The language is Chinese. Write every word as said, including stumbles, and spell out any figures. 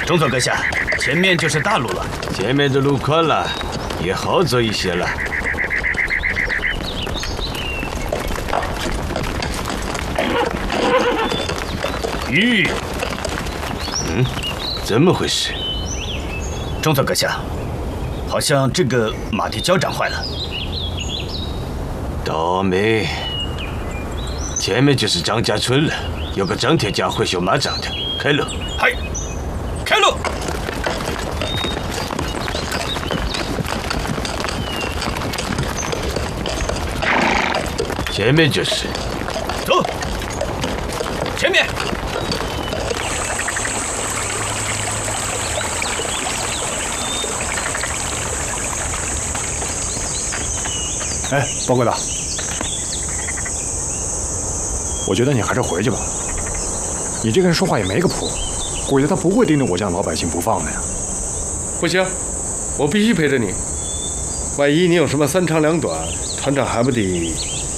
中佐阁下，前面就是大路了。 前面的路宽了，也好走一些了。 吁， 嗯，怎么回事？ 中佐阁下，好像这个马蹄交长坏了。 倒霉！前面就是张家村了，有个张铁匠会修马掌的，开路。 嗨，开路！ 前面就是。 走，前面。 哎，包贵大，我觉得你还是回去吧。你这个人说话也没个谱，鬼子他不会盯着我这样老百姓不放的呀。 不行，我必须陪着你。万一你有什么三长两短，团长还不得